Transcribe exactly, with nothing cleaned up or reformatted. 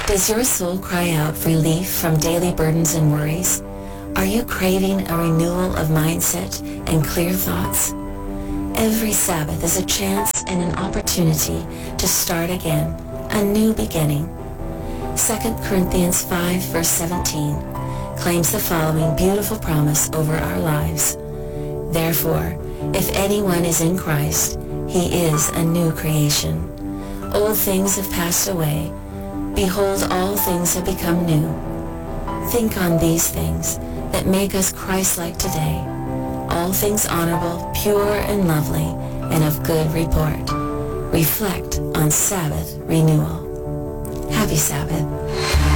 Does your soul cry out for relief from daily burdens and worries? Are you craving a renewal of mindset and clear thoughts? Every Sabbath is a chance and an opportunity to start again, a new beginning. Second Corinthians five verse seventeen claims the following beautiful promise over our lives. Therefore, if anyone is in Christ, he is a new creation. Old things have passed away. Behold, all things have become new. Think on these things that make us Christ-like today, all things honorable, pure, and lovely, and of good report. Reflect on Sabbath renewal. Happy Sabbath.